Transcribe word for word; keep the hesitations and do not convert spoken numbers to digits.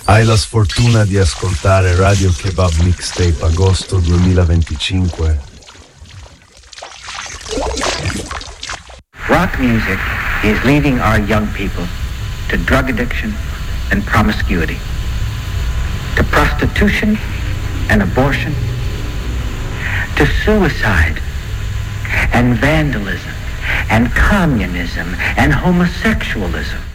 Hai la sfortuna di ascoltare Radio Kebab Mixtape agosto duemilaventicinque. Rock music is leading our young people to drug addiction and promiscuity, to prostitution and abortion, to suicide and vandalism and communism and homosexualism.